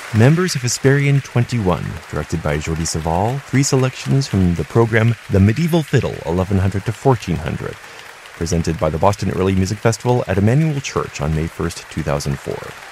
Members of Hesperian 21, directed by Jordi Savall, 3 selections from the program The Medieval Fiddle, 1100 to 1400, presented by the Boston Early Music Festival at Emmanuel Church on May 1st, 2004.